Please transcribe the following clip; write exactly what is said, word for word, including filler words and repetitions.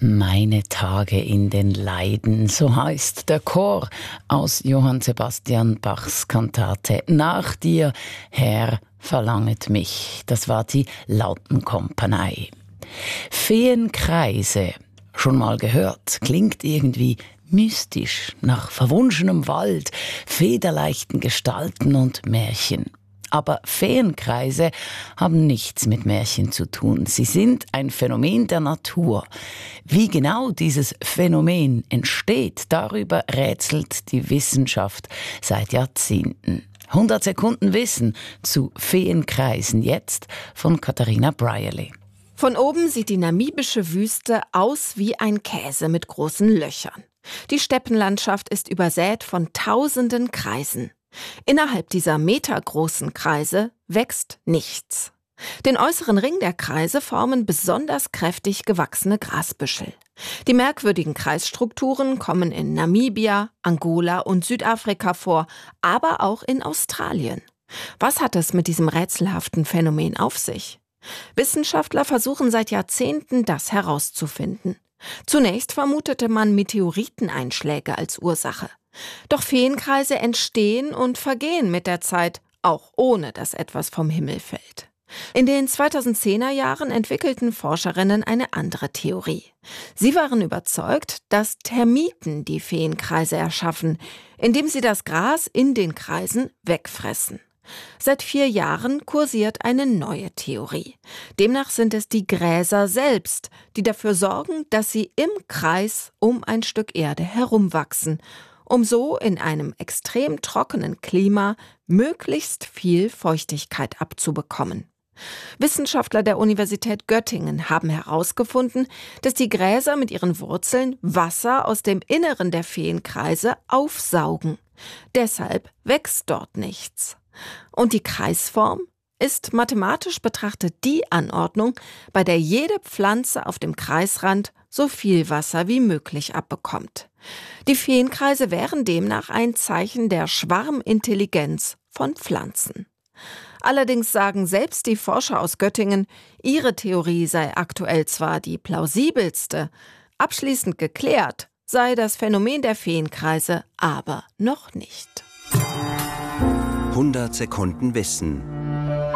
Meine Tage in den Leiden, so heißt der Chor aus Johann Sebastian Bachs Kantate Nach dir, Herr, verlanget mich. Das war die Lautenkompanie. Feenkreise, schon mal gehört, klingt irgendwie mystisch, nach verwunschenem Wald, federleichten Gestalten und Märchen. Aber Feenkreise haben nichts mit Märchen zu tun. Sie sind ein Phänomen der Natur. Wie genau dieses Phänomen entsteht, darüber rätselt die Wissenschaft seit Jahrzehnten. hundert Sekunden Wissen zu Feenkreisen jetzt von Katharina Brierley. Von oben sieht die namibische Wüste aus wie ein Käse mit großen Löchern. Die Steppenlandschaft ist übersät von tausenden Kreisen. Innerhalb dieser metergroßen Kreise wächst nichts. Den äußeren Ring der Kreise formen besonders kräftig gewachsene Grasbüschel. Die merkwürdigen Kreisstrukturen kommen in Namibia, Angola und Südafrika vor, aber auch in Australien. Was hat es mit diesem rätselhaften Phänomen auf sich? Wissenschaftler versuchen seit Jahrzehnten, das herauszufinden. Zunächst vermutete man Meteoriteneinschläge als Ursache. Doch Feenkreise entstehen und vergehen mit der Zeit, auch ohne dass etwas vom Himmel fällt. In den zweitausendzehner Jahren entwickelten Forscherinnen eine andere Theorie. Sie waren überzeugt, dass Termiten die Feenkreise erschaffen, indem sie das Gras in den Kreisen wegfressen. Seit vier Jahren kursiert eine neue Theorie. Demnach sind es die Gräser selbst, die dafür sorgen, dass sie im Kreis um ein Stück Erde herumwachsen, um so in einem extrem trockenen Klima möglichst viel Feuchtigkeit abzubekommen. Wissenschaftler der Universität Göttingen haben herausgefunden, dass die Gräser mit ihren Wurzeln Wasser aus dem Inneren der Feenkreise aufsaugen. Deshalb wächst dort nichts. Und die Kreisform ist mathematisch betrachtet die Anordnung, bei der jede Pflanze auf dem Kreisrand so viel Wasser wie möglich abbekommt. Die Feenkreise wären demnach ein Zeichen der Schwarmintelligenz von Pflanzen. Allerdings sagen selbst die Forscher aus Göttingen, ihre Theorie sei aktuell zwar die plausibelste, abschließend geklärt sei das Phänomen der Feenkreise aber noch nicht. hundert Sekunden Wissen.